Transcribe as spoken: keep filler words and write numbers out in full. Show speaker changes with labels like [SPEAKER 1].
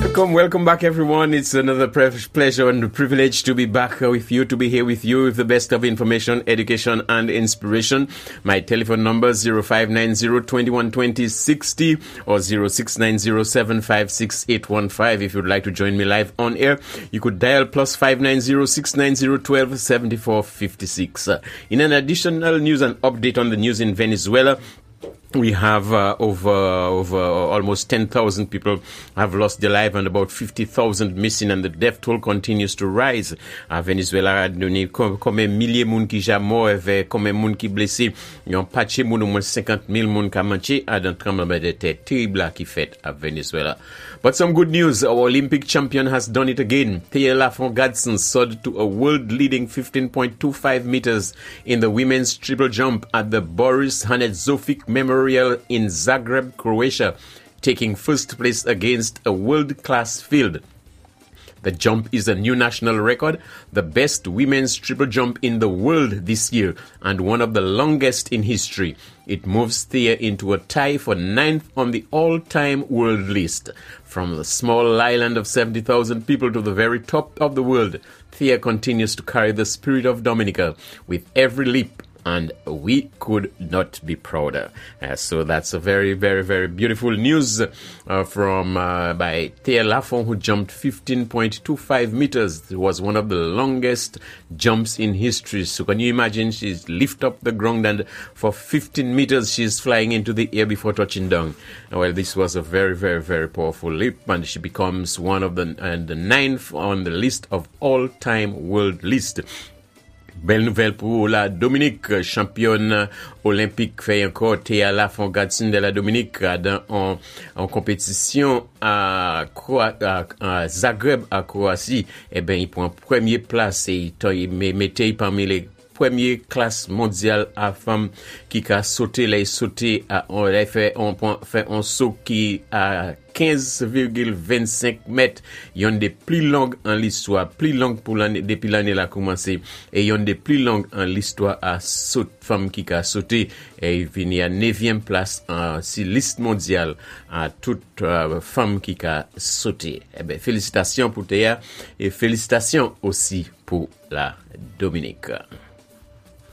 [SPEAKER 1] Welcome, welcome back, everyone. It's another pre- pleasure and privilege to be back with you, to be here with you with the best of information, education, and inspiration. My telephone number zero five nine zero, two one two zero, six zero or zero six nine zero, seven five six eight one five. If you'd like to join me live on air, you could dial plus five nine zero, six nine zero, one two seven four five six. Uh, in an additional news and update on the news in Venezuela, we have uh, over over almost ten thousand people have lost their life and about fifty thousand missing, and the death toll continues to rise. Uh, Venezuela a donné comme milliers moun qui ja mort avec comme moun qui blessé. Yon patché moun au moins cinquante mille moun qui manché à d'un tremblement de terre terrible qui fait à Venezuela. But some good news, our Olympic champion has done it again. Thea Lafont-Gadsden soared to a world-leading fifteen point two five meters in the women's triple jump at the Boris Hanedzovic Memorial in Zagreb, Croatia, taking first place against a world-class field. The jump is a new national record, the best women's triple jump in the world this year, and one of the longest in history. It moves Thea into a tie for ninth on the all-time world list. From the small island of seventy thousand people to the very top of the world, Thea continues to carry the spirit of Dominica with every leap, and we could not be prouder. Uh, so that's a very, very, very beautiful news uh, from uh, by Thea Lafont, who jumped fifteen point two five meters. It was one of the longest jumps in history. So can you imagine? She's lift up the ground, and for fifteen meters she's flying into the air before touching down. Well, this was a very, very, very powerful leap, and she becomes one of the and the ninth on the list of all-time world list. Belle nouvelle pour la Dominique, championne olympique fait encore Thea Lafont-Gadsden de la Dominique dans, en, en compétition à, à, à Zagreb, à Croatie. Eh bien, il prend première place et il mettait parmi les première classe mondiale à femme qui a sauté, les sauté à, on a fait, on fait un saut qui a quinze virgule vingt-cinq mètres. Yon des plus longues en l'histoire, plus longue pour l'année, depuis l'année là commencé. Et yon des plus longues en l'histoire à saut, femme qui a sauté. Et il finit à neuvième place en si liste mondiale à toute euh, femme qui a sauté. Eh ben, félicitations pour Thea et félicitations aussi pour la Dominique.